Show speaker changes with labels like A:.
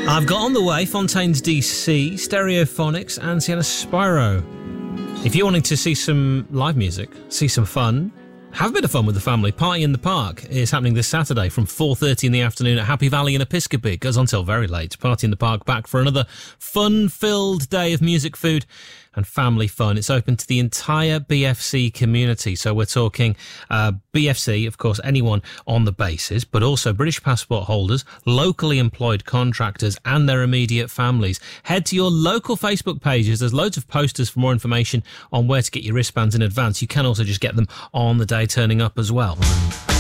A: I've got on the way Fontaines DC, Stereophonics and Sienna Spyro. If you're wanting to see some live music, see some fun, have a bit of fun with the family, Party in the Park is happening this Saturday from 4:30 in the afternoon at Happy Valley in Episcopi. It goes on till very late. Party in the Park back for another fun-filled day of music, food and family fun. It's open to the entire BFC community. So we're talking BFC, of course, anyone on the bases, but also British passport holders, locally employed contractors and their immediate families. Head to your local Facebook pages. There's loads of posters for more information on where to get your wristbands in advance. You can also just get them on the day turning up as well.